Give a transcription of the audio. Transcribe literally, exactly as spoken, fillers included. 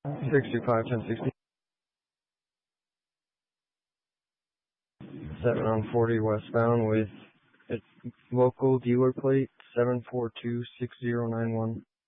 six two five, ten sixty. seven on forty westbound with its local dealer plate seven four two six zero nine one.